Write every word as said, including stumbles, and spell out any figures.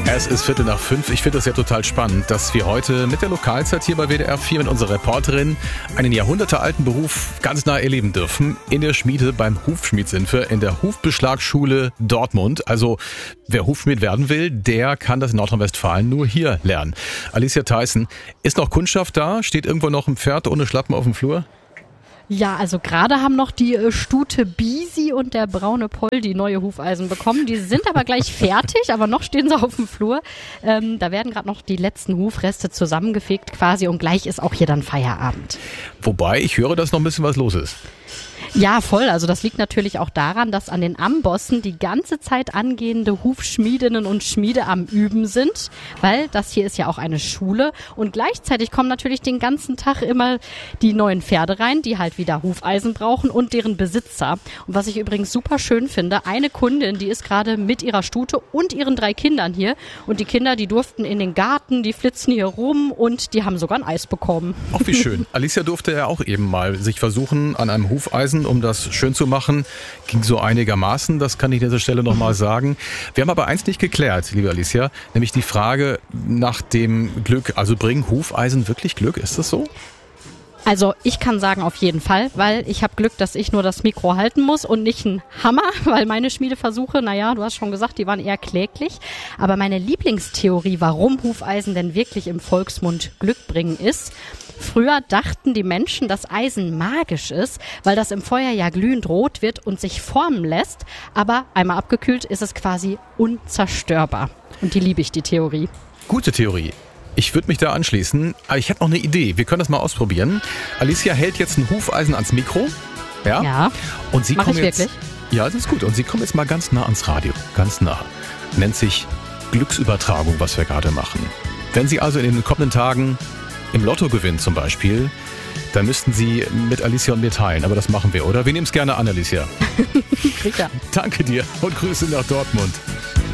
Es ist Viertel nach fünf. Ich finde das ja total spannend, dass wir heute mit der Lokalzeit hier bei W D R vier mit unserer Reporterin einen jahrhundertealten Beruf ganz nah erleben dürfen. In der Schmiede beim Hufschmied sind wir, in der Hufbeschlagschule Dortmund. Also wer Hufschmied werden will, der kann das in Nordrhein-Westfalen nur hier lernen. Alicia Theissen, ist noch Kundschaft da? Steht irgendwo noch ein Pferd ohne Schlappen auf dem Flur? Ja, also gerade haben noch die äh, Stute Bisi und der braune Poll die neue Hufeisen bekommen. Die sind aber gleich fertig, aber noch stehen sie auf dem Flur. Ähm, da werden gerade noch die letzten Hufreste zusammengefegt quasi und gleich ist auch hier dann Feierabend. Wobei, ich höre, dass noch ein bisschen was los ist. Ja, voll. Also das liegt natürlich auch daran, dass an den Ambossen die ganze Zeit angehende Hufschmiedinnen und Schmiede am Üben sind, weil das hier ist ja auch eine Schule und gleichzeitig kommen natürlich den ganzen Tag immer die neuen Pferde rein, die halt wieder Hufeisen brauchen und deren Besitzer. Und was ich übrigens super schön finde, eine Kundin, die ist gerade mit ihrer Stute und ihren drei Kindern hier und die Kinder, die durften in den Garten, die flitzen hier rum und die haben sogar ein Eis bekommen. Ach, wie schön. Alicia durfte ja auch eben mal sich versuchen an einem Hufeisen, um das schön zu machen. Ging so einigermaßen, das kann ich an dieser Stelle nochmal sagen. Wir haben aber eins nicht geklärt, liebe Alicia, nämlich die Frage nach dem Glück. Also bringen Hufeisen wirklich Glück? Ist das so? Also ich kann sagen auf jeden Fall, weil ich habe Glück, dass ich nur das Mikro halten muss und nicht einen Hammer, weil meine Schmiedeversuche, naja, du hast schon gesagt, die waren eher kläglich. Aber meine Lieblingstheorie, warum Hufeisen denn wirklich im Volksmund Glück bringen, ist, früher dachten die Menschen, dass Eisen magisch ist, weil das im Feuer ja glühend rot wird und sich formen lässt. Aber einmal abgekühlt ist es quasi unzerstörbar. Und die liebe ich, die Theorie. Gute Theorie. Ich würde mich da anschließen. Aber ich hätte noch eine Idee. Wir können das mal ausprobieren. Alicia hält jetzt ein Hufeisen ans Mikro. Ja. Ja. Und Sie Mach kommen ich jetzt. wirklich? Ja, das ist gut. Und Sie kommen jetzt mal ganz nah ans Radio. Ganz nah. Nennt sich Glücksübertragung, was wir gerade machen. Wenn Sie also in den kommenden Tagen im Lotto gewinnen zum Beispiel, dann müssten Sie mit Alicia und mir teilen. Aber das machen wir, oder? Wir nehmen es gerne an, Alicia. Sicher. Danke dir und Grüße nach Dortmund.